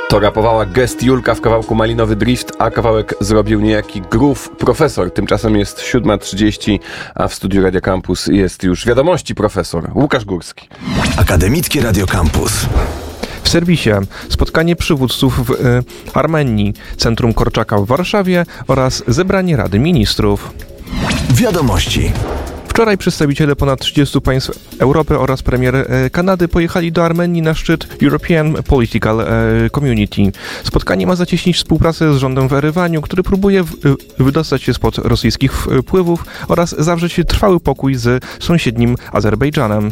To rapowała Gest Julka w kawałku Malinowy Drift, a kawałek zrobił niejaki Groove Profesor. Tymczasem jest 7:30, a w studiu Radio Campus jest już wiadomości profesor Łukasz Górski. Akademickie Radio Campus. W serwisie spotkanie przywódców w Armenii, Centrum Korczaka w Warszawie oraz zebranie Rady Ministrów. Wiadomości. Wczoraj przedstawiciele ponad 30 państw Europy oraz premier Kanady pojechali do Armenii na szczyt European Political Community. Spotkanie ma zacieśnić współpracę z rządem w Erywaniu, który próbuje wydostać się spod rosyjskich wpływów oraz zawrzeć trwały pokój z sąsiednim Azerbejdżanem.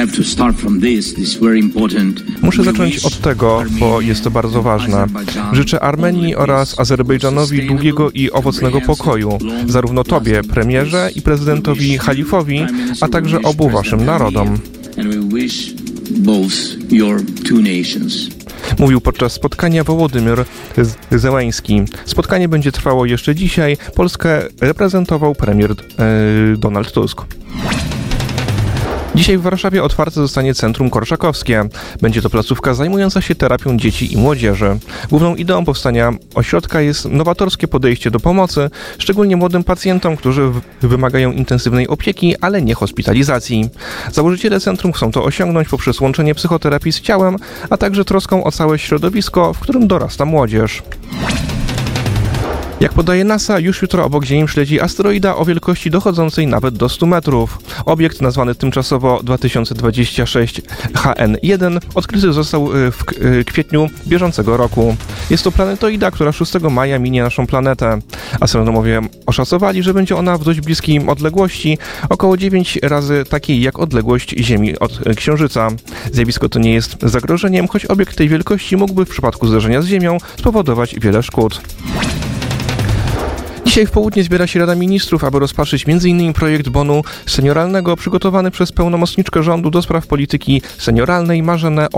Muszę zacząć od tego, bo jest to bardzo ważne. Życzę Armenii oraz Azerbejdżanowi długiego i owocnego pokoju. Zarówno Tobie, premierze, i prezydentowi Halifowi, a także obu waszym narodom. Mówił podczas spotkania Wołodymyr Zełenski. Spotkanie będzie trwało jeszcze dzisiaj. Polskę reprezentował premier Donald Tusk. Dzisiaj w Warszawie otwarte zostanie Centrum Korczakowskie. Będzie to placówka zajmująca się terapią dzieci i młodzieży. Główną ideą powstania ośrodka jest nowatorskie podejście do pomocy, szczególnie młodym pacjentom, którzy wymagają intensywnej opieki, ale nie hospitalizacji. Założyciele centrum chcą to osiągnąć poprzez łączenie psychoterapii z ciałem, a także troską o całe środowisko, w którym dorasta młodzież. Jak podaje NASA, już jutro obok Ziemi przyleci asteroida o wielkości dochodzącej nawet do 100 metrów. Obiekt, nazwany tymczasowo 2026 HN1, odkryty został w kwietniu bieżącego roku. Jest to planetoida, która 6 maja minie naszą planetę. Astronomowie oszacowali, że będzie ona w dość bliskiej odległości, około 9 razy takiej jak odległość Ziemi od Księżyca. Zjawisko to nie jest zagrożeniem, choć obiekt tej wielkości mógłby w przypadku zderzenia z Ziemią spowodować wiele szkód. Dzisiaj w południe zbiera się Rada Ministrów, aby rozpatrzyć m.in. projekt bonu senioralnego przygotowany przez pełnomocniczkę rządu do spraw polityki senioralnej Marzenę